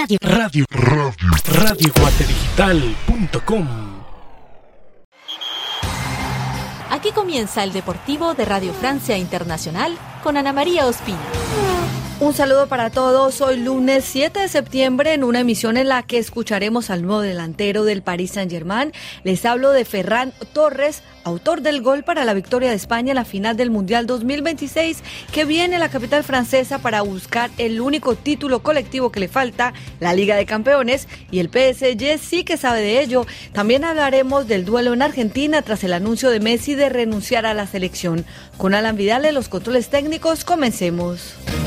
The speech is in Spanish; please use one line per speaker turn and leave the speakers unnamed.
radioguatedigital.com.
Aquí comienza el Deportivo de Radio Francia Internacional con Ana María Ospina.
Un saludo para todos. Hoy lunes 7 de septiembre en una emisión en la que escucharemos al nuevo delantero del Paris Saint-Germain. Les hablo de Ferran Torres, autor del gol para la victoria de España en la final del Mundial 2026, que viene a la capital francesa para buscar el único título colectivo que le falta, la Liga de Campeones, y el PSG sí que sabe de ello. También hablaremos del duelo en Argentina tras el anuncio de Messi de renunciar a la selección. Con Alan Vidal en los controles técnicos, comencemos.